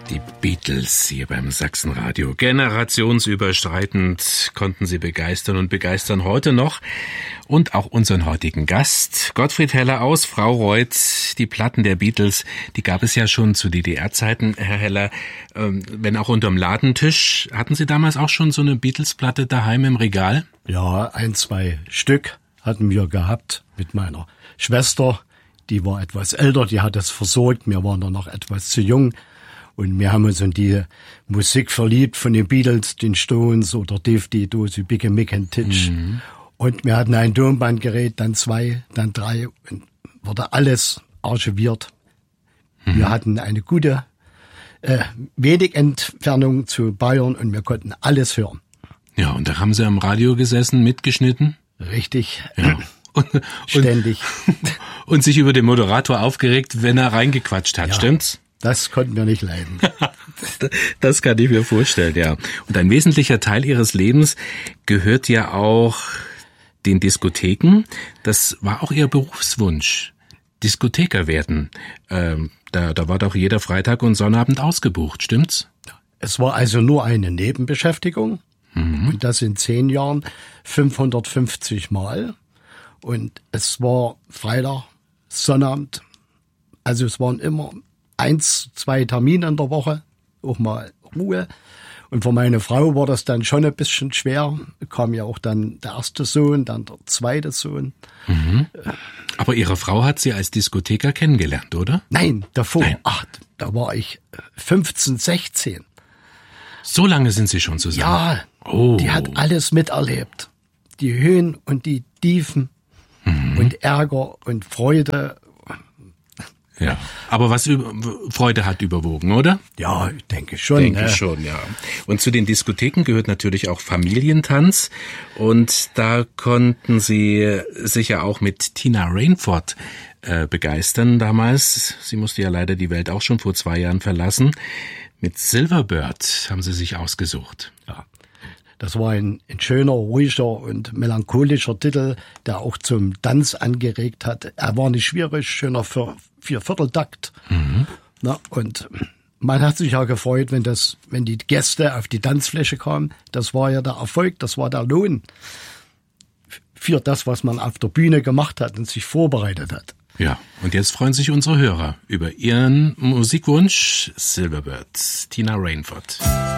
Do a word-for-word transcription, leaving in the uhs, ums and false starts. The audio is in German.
Die Beatles hier beim Sachsenradio. Generationsüberschreitend konnten sie begeistern und begeistern heute noch. Und auch unseren heutigen Gast, Gottfried Heller aus Fraureuth. Die Platten der Beatles, die gab es ja schon zu D D R-Zeiten, Herr Heller. Ähm, wenn auch unterm Ladentisch. Hatten Sie damals auch schon so eine Beatles-Platte daheim im Regal? Ja, ein, zwei Stück hatten wir gehabt mit meiner Schwester. Die war etwas älter, die hat es versorgt. Wir waren da noch etwas zu jung. Und wir haben uns in die Musik verliebt von den Beatles, den Stones oder Dave Dose, Biggie Mick and Titch. Mhm. Und wir hatten ein Tonbandgerät, dann zwei, dann drei und wurde alles archiviert. Mhm. Wir hatten eine gute, äh, wenig Entfernung zu Bayern und wir konnten alles hören. Ja, und da haben Sie am Radio gesessen, mitgeschnitten? Richtig. Ja. Und, Ständig. Und, und sich über den Moderator aufgeregt, wenn er reingequatscht hat, ja. Stimmt's? Das konnten wir nicht leiden. Das kann ich mir vorstellen, ja. Und ein wesentlicher Teil Ihres Lebens gehört ja auch den Diskotheken. Das war auch Ihr Berufswunsch. Diskotheker werden. Ähm, da, da war doch jeder Freitag und Sonnabend ausgebucht, stimmt's? Es war also nur eine Nebenbeschäftigung. Mhm. Und das in zehn Jahren fünfhundertfünfzig Mal. Und es war Freitag, Sonnabend. Also es waren immer eins, zwei Termine in der Woche, auch mal Ruhe. Und für meine Frau war das dann schon ein bisschen schwer. Kam ja auch dann der erste Sohn, dann der zweite Sohn. Mhm. Aber Ihre Frau hat Sie als Diskotheker kennengelernt, oder? Nein, davor. Nein. Ach, da war ich fünfzehn, sechzehn. So lange sind Sie schon zusammen? Ja, oh. Die hat alles miterlebt. Die Höhen und die Tiefen mhm. und Ärger und Freude. Ja, aber was über, Freude hat überwogen, oder? Ja, ich denke schon. Denke ne? schon, ja. Und zu den Diskotheken gehört natürlich auch Familientanz. Und da konnten Sie sich ja auch mit Tina Rainford äh, begeistern damals. Sie musste ja leider die Welt auch schon vor zwei Jahren verlassen. Mit Silverbird haben Sie sich ausgesucht. Ja. Das war ein, ein schöner, ruhiger und melancholischer Titel, der auch zum Tanz angeregt hat. Er war nicht schwierig, schöner für vier Vierteltakt. Mhm. Na, und man hat sich ja gefreut, wenn das, wenn die Gäste auf die Tanzfläche kamen. Das war ja der Erfolg, das war der Lohn für das, was man auf der Bühne gemacht hat und sich vorbereitet hat. Ja, und jetzt freuen sich unsere Hörer über Ihren Musikwunsch Silverbird, Tina Rainford.